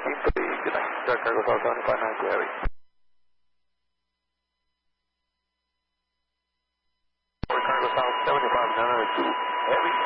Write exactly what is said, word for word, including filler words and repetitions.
nineteen three, good night. Dark Cargo South seventy-five nine two Heavy. Dark Cargo South seventy-five nine two Heavy.